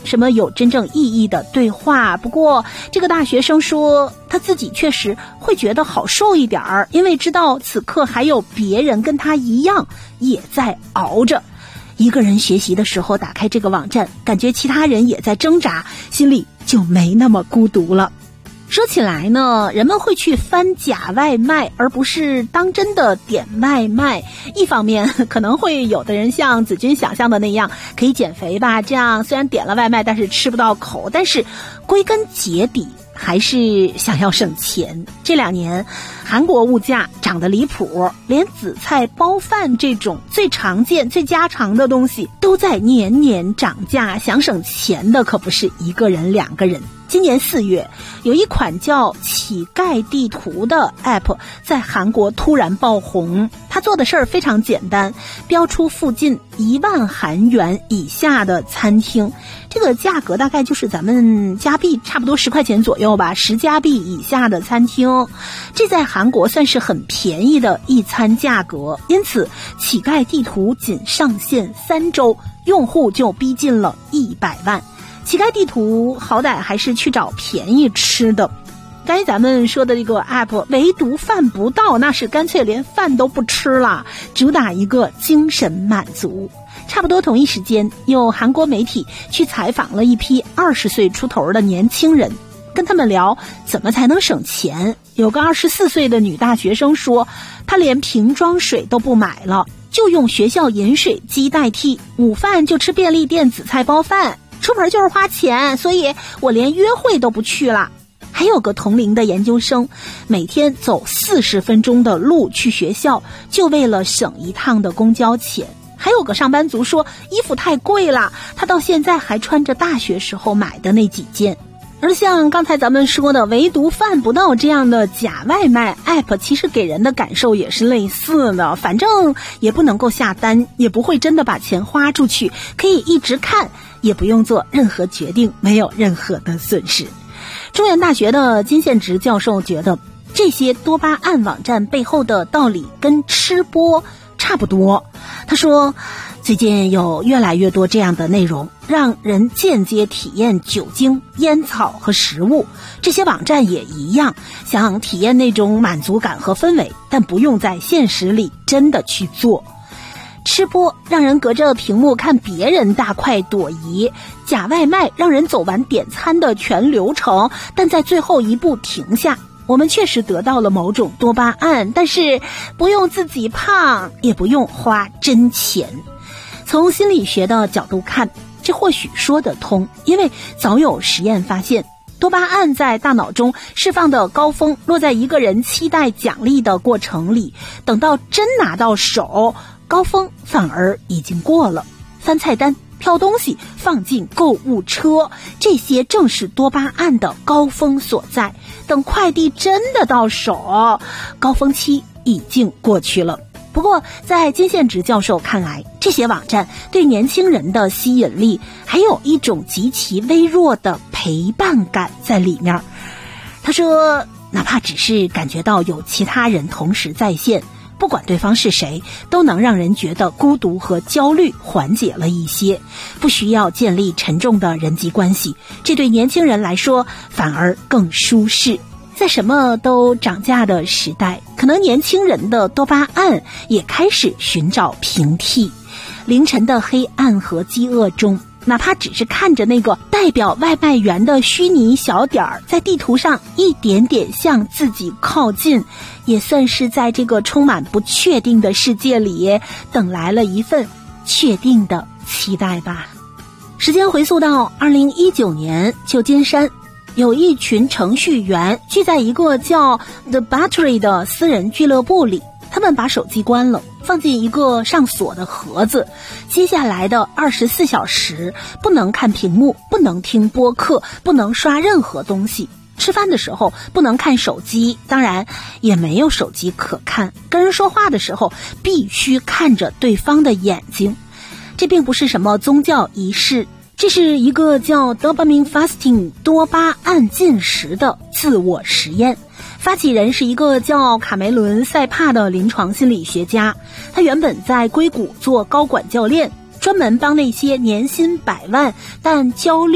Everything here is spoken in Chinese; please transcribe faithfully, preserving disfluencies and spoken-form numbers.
什么有真正意义的对话。不过这个大学生说他自己确实会觉得好受一点儿，因为知道此刻还有别人跟他一样也在熬着。一个人学习的时候打开这个网站，感觉其他人也在挣扎，心里就没那么孤独了。说起来呢，人们会去翻假外卖而不是当真的点外卖。一方面可能会有的人像子君想象的那样可以减肥吧，这样虽然点了外卖但是吃不到口，但是归根结底还是想要省钱。这两年韩国物价涨得离谱，连紫菜包饭这种最常见最家常的东西都在年年涨价，想省钱的可不是一个人两个人。今年四月，有一款叫乞丐地图的 app 在韩国突然爆红。它做的事儿非常简单，标出附近一万韩元以下的餐厅，这个价格大概就是咱们加币差不多十块钱左右吧，十加币以下的餐厅，这在韩国算是很便宜的一餐价格。因此乞丐地图仅上线三周，用户就逼近了一百万。乞丐地图好歹还是去找便宜吃的，刚才咱们说的这个 app 唯独饭不到，那是干脆连饭都不吃了，主打一个精神满足。差不多同一时间，有韩国媒体去采访了一批二十岁出头的年轻人，跟他们聊怎么才能省钱。有个二十四岁的女大学生说，她连瓶装水都不买了，就用学校饮水机代替，午饭就吃便利店紫菜包饭，出门就是花钱，所以我连约会都不去了。还有个同龄的研究生，每天走四十分钟的路去学校，就为了省一趟的公交钱。还有个上班族说，衣服太贵了，他到现在还穿着大学时候买的那几件。而像刚才咱们说的唯独饭不到这样的假外卖 app， 其实给人的感受也是类似的，反正也不能够下单，也不会真的把钱花出去，可以一直看，也不用做任何决定，没有任何的损失。中原大学的金宪植教授觉得，这些多巴胺网站背后的道理跟吃播差不多。他说，最近有越来越多这样的内容，让人间接体验酒精、烟草和食物。这些网站也一样，想体验那种满足感和氛围，但不用在现实里真的去做。吃播让人隔着屏幕看别人大快朵颐，假外卖让人走完点餐的全流程，但在最后一步停下。我们确实得到了某种多巴胺，但是不用自己胖，也不用花真钱。从心理学的角度看，这或许说得通，因为早有实验发现，多巴胺在大脑中释放的高峰落在一个人期待奖励的过程里，等到真拿到手，高峰反而已经过了。翻菜单、挑东西、放进购物车，这些正是多巴胺的高峰所在。等快递真的到手，高峰期已经过去了。不过在金宪植教授看来，这些网站对年轻人的吸引力还有一种极其微弱的陪伴感在里面。他说，哪怕只是感觉到有其他人同时在线，不管对方是谁，都能让人觉得孤独和焦虑缓解了一些，不需要建立沉重的人际关系，这对年轻人来说反而更舒适。在什么都涨价的时代，可能年轻人的多巴胺也开始寻找平替。凌晨的黑暗和饥饿中，哪怕只是看着那个代表外卖员的虚拟小点儿在地图上一点点向自己靠近，也算是在这个充满不确定的世界里等来了一份确定的期待吧。时间回溯到二零一九年，旧金山有一群程序员聚在一个叫 The Battery 的私人俱乐部里，他们把手机关了，放进一个上锁的盒子，接下来的二十四小时不能看屏幕，不能听播客，不能刷任何东西。吃饭的时候不能看手机，当然也没有手机可看。跟人说话的时候必须看着对方的眼睛。这并不是什么宗教仪式，这是一个叫 Dopamine Fasting 多巴胺禁食的自我实验。发起人是一个叫卡梅伦·塞帕的临床心理学家，他原本在硅谷做高管教练，专门帮那些年薪百万但焦虑